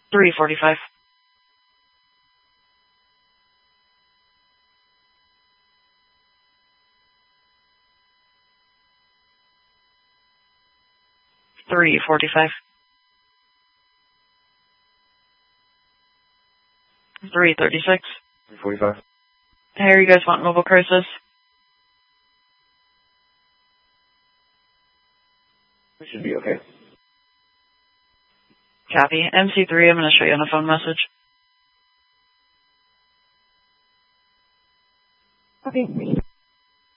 3:45. 3:45. 3:36. 3:45. Hey, are you guys wanting mobile crisis? We should be okay. Copy. MC3, I'm going to show you on a phone message.